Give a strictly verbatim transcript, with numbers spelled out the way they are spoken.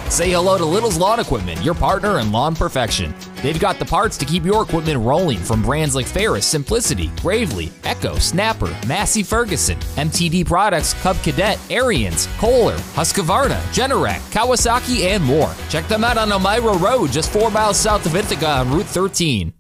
Say hello to Little's Lawn Equipment, your partner in lawn perfection. They've got the parts to keep your equipment rolling from brands like Ferris, Simplicity, Gravely, Echo, Snapper, Massey Ferguson, M T D Products, Cub Cadet, Ariens, Kohler, Husqvarna, Generac, Kawasaki, and more. Check them out on Elmira Road, just four miles south of Ithaca on Route thirteen.